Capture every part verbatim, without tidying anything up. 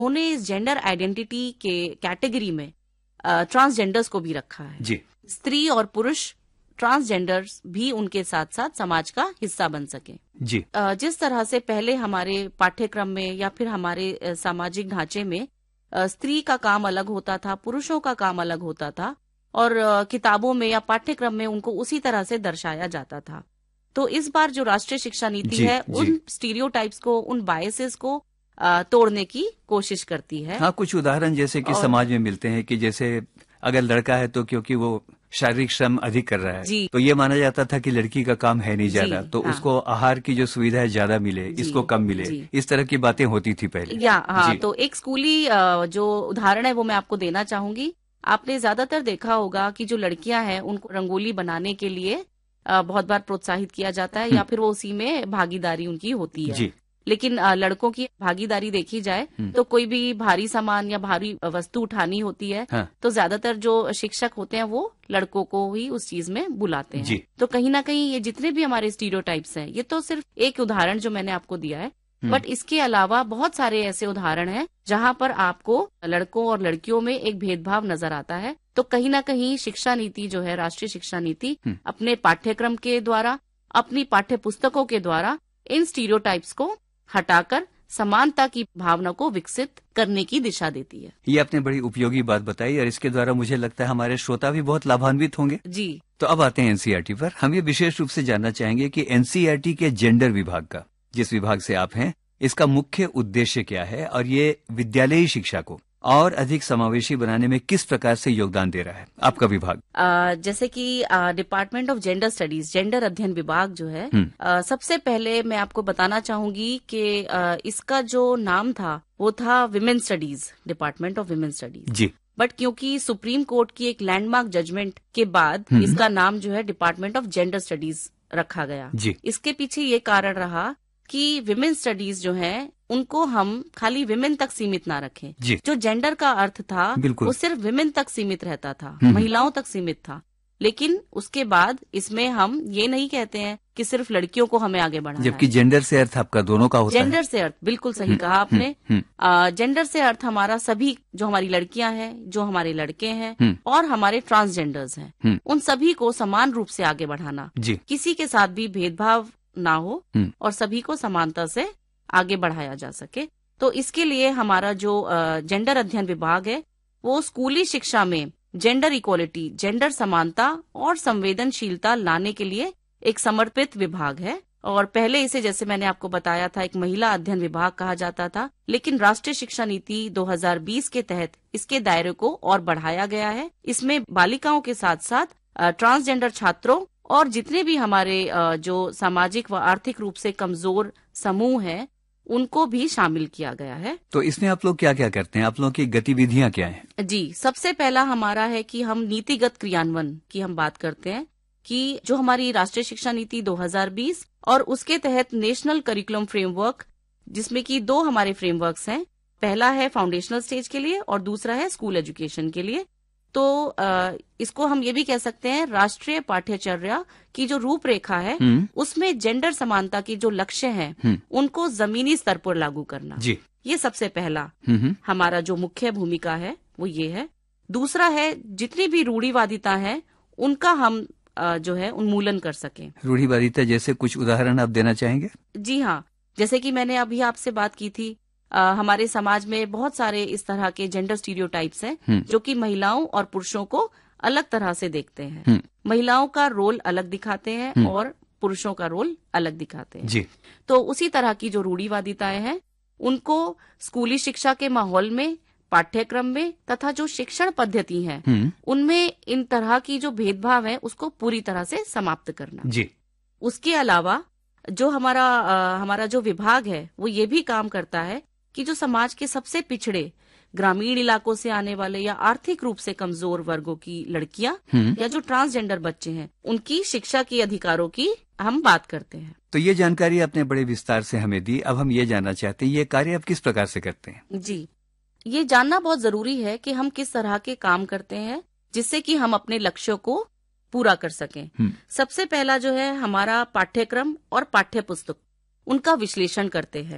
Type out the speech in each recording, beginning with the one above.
उन्होंने इस gender identity के कैटेगरी में ट्रांसजेंडर्स को भी रखा है जी। स्त्री और पुरुष ट्रांसजेंडर्स भी उनके साथ साथ समाज का हिस्सा बन सके जी। अ, जिस तरह से पहले हमारे पाठ्यक्रम में या फिर हमारे अ, सामाजिक ढांचे में अ, स्त्री का काम अलग होता था, पुरुषों का काम अलग होता था और अ, किताबों में या पाठ्यक्रम में उनको उसी तरह से दर्शाया जाता था। तो इस बार जो राष्ट्रीय शिक्षा नीति जी, है जी। उन स्टीरियोटाइप्स को, उन बायसेस को अ, तोड़ने की कोशिश करती है। हाँ, कुछ उदाहरण जैसे कि और- समाज में मिलते हैं कि जैसे अगर लड़का है तो क्योंकि वो शारीरिक श्रम अधिक कर रहा है जी। तो ये माना जाता था कि लड़की का काम है नहीं जी, ज्यादा, तो हाँ। उसको आहार की जो सुविधा है ज्यादा मिले, जी, इसको कम मिले, जी। इस तरह की बातें होती थी पहले। या हाँ, जी। तो एक स्कूली अ, जो उदाहरण है वो मैं आपको देना चाहूंगी। आपने ज्यादातर देखा होगा कि जो लड़कियां हैं उनको रंगोली बनाने के लिए अ, बहुत बार प्रोत्साहित किया जाता है या फिर वो उसी में भागीदारी उनकी होती है। जी। लेकिन अ, लड़कों की भागीदारी देखी जाए तो कोई भी भारी सामान या भारी वस्तु उठानी होती है हाँ। तो ज्यादातर जो शिक्षक होते हैं वो लड़कों को ही उस चीज में बुलाते हैं। जी। तो कहीं ना कहीं ये जितने भी हमारे स्टीरियोटाइप्स हैं, ये तो सिर्फ एक उदाहरण जो मैंने आपको दिया है, बट इसके अलावा बहुत सारे ऐसे उदाहरण हैं जहां पर आपको लड़कों और लड़कियों में एक भेदभाव नजर आता है। तो कहीं ना कहीं शिक्षा नीति जो है, राष्ट्रीय शिक्षा नीति, अपने पाठ्यक्रम के द्वारा, अपनी पाठ्य पुस्तकों के द्वारा इन स्टीरियोटाइप्स को हटाकर समानता की भावना को विकसित करने की दिशा देती है। ये आपने बड़ी उपयोगी बात बताई और इसके द्वारा मुझे लगता है हमारे श्रोता भी बहुत लाभान्वित होंगे। जी। तो अब आते हैं एनसीईआरटी पर। हम ये विशेष रूप से जानना चाहेंगे कि एनसीईआरटी के जेंडर विभाग का, जिस विभाग से आप हैं, इसका मुख्य उद्देश्य क्या है और ये विद्यालयी शिक्षा को और अधिक समावेशी बनाने में किस प्रकार से योगदान दे रहा है आपका विभाग? आ, जैसे कि department of gender studies, gender अध्ययन विभाग जो है, आ, सबसे पहले मैं आपको बताना चाहूंगी कि आ, इसका जो नाम था वो था women studies, department of women studies ji. But क्योंकि सुप्रीम कोर्ट की एक लैंडमार्क जजमेंट के बाद इसका नाम जो है डिपार्टमेंट ऑफ जेंडर स्टडीज रखा गया। जी। इसके पीछे ये कारण रहा कि विमेन स्टडीज जो है उनको हम खाली विमेन तक सीमित ना रखें। जी। जो जेंडर का अर्थ था वो सिर्फ विमेन तक सीमित रहता था, महिलाओं तक सीमित था। लेकिन उसके बाद इसमें हम ये नहीं कहते हैं कि सिर्फ लड़कियों को हमें आगे बढ़ाना है। जबकि जेंडर से अर्थ आपका दोनों का होता है। जेंडर से अर्थ बिल्कुल सही कहा आपने। जेंडर से अर्थ हमारा सभी, जो हमारी लड़कियां हैं, जो हमारे लड़के हैं और हमारे ट्रांसजेंडर्स हैं, उन सभी को समान रूप से आगे बढ़ाना, किसी के साथ भी भेदभाव ना हो और सभी को समानता से आगे बढ़ाया जा सके। तो इसके लिए हमारा जो जेंडर अध्ययन विभाग है वो स्कूली शिक्षा में जेंडर इक्वलिटी, जेंडर समानता और संवेदनशीलता लाने के लिए एक समर्पित विभाग है। और पहले इसे, जैसे मैंने आपको बताया था, एक महिला अध्ययन विभाग कहा जाता था, लेकिन राष्ट्रीय शिक्षा नीति दो हज़ार बीस के तहत इसके दायरे को और बढ़ाया गया है। इसमें बालिकाओं के साथ साथ ट्रांसजेंडर छात्रों और जितने भी हमारे जो सामाजिक व आर्थिक रूप से कमजोर समूह हैं उनको भी शामिल किया गया है। तो इसमें आप लोग क्या क्या करते हैं? आप लोगों की गतिविधियां क्या हैं? जी, सबसे पहला हमारा है कि हम नीतिगत क्रियान्वयन की हम बात करते हैं कि जो हमारी राष्ट्रीय शिक्षा नीति दो हज़ार बीस और उसके तहत नेशनल करिकुलम फ्रेमवर्क, जिसमें कि दो हमारे फ्रेमवर्क्स हैं, पहला है फाउंडेशनल स्टेज के लिए और दूसरा है स्कूल एजुकेशन के लिए। तो आ, इसको हम ये भी कह सकते हैं राष्ट्रीय पाठ्यचर्या की जो रूपरेखा है उसमें जेंडर समानता की जो लक्ष्य हैं उनको जमीनी स्तर पर लागू करना। जी। ये सबसे पहला हमारा जो मुख्य भूमिका है वो ये है। दूसरा है जितनी भी रूढ़िवादिता है उनका हम आ, जो है उन्मूलन कर सकें। रूढ़िवादिता जैसे कुछ उदाहरण आप देना चाहेंगे? जी हाँ, जैसे कि मैंने अभी आपसे बात की थी, आ, हमारे समाज में बहुत सारे इस तरह के जेंडर स्टीरियोटाइप्स हैं जो कि महिलाओं और पुरुषों को अलग तरह से देखते हैं। महिलाओं का रोल अलग दिखाते हैं और पुरुषों का रोल अलग दिखाते हैं। जी। तो उसी तरह की जो रूढ़िवादिताएं हैं उनको स्कूली शिक्षा के माहौल में, पाठ्यक्रम में तथा जो शिक्षण पद्धति है उनमें इन तरह की जो भेदभाव है उसको पूरी तरह से समाप्त करना। जी। उसके अलावा जो हमारा आ, हमारा जो विभाग है वो ये भी काम करता है कि जो समाज के सबसे पिछड़े ग्रामीण इलाकों से आने वाले या आर्थिक रूप से कमजोर वर्गों की लड़कियां या जो ट्रांसजेंडर बच्चे हैं उनकी शिक्षा के अधिकारों की हम बात करते हैं। तो ये जानकारी आपने बड़े विस्तार से हमें दी। अब हम ये जानना चाहते हैं ये कार्य आप किस प्रकार से करते हैं? जी, ये जानना बहुत जरूरी है कि हम किस तरह के काम करते हैं जिससे कि हम अपने लक्ष्यों को पूरा कर सकें। सबसे पहला जो है हमारा पाठ्यक्रम और पाठ्य पुस्तक, उनका विश्लेषण करते हैं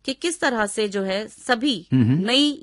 कि किस तरह से जो है सभी नई